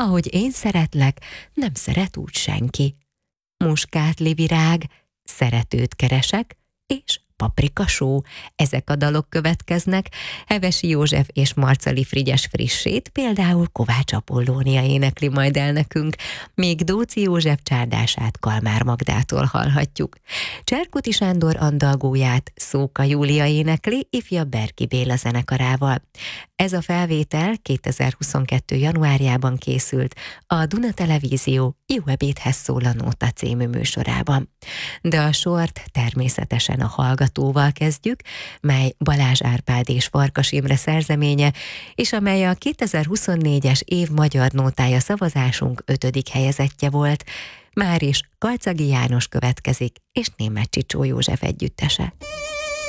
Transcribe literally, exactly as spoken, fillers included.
ahogy én szeretlek, nem szeret úgy senki. Muskátlivirág, szeretőt keresek, és paprikasó. Ezek a dalok következnek. Hevesi József és Marcali Frigyes frissét például Kovács Apollónia énekli majd el nekünk, míg Dóczy József csárdását Kalmár Magdától hallhatjuk. Cserkuti Sándor andalgóját Szóka Júlia énekli ifjabb Berki Béla zenekarával. Ez a felvétel kétezer-huszonkettő. januárjában készült a Duna Televízió Jó ebédhez szól a Nóta című műsorában. De a sort természetesen a Hallgatóval kezdjük, mely Balázs Árpád és Farkas Imre szerzeménye, és amely a kétezer-huszonnégyes év magyar nótája szavazásunk ötödik helyezettje volt. Már is Kalczagi János következik, és Németh Csicsó József együttese.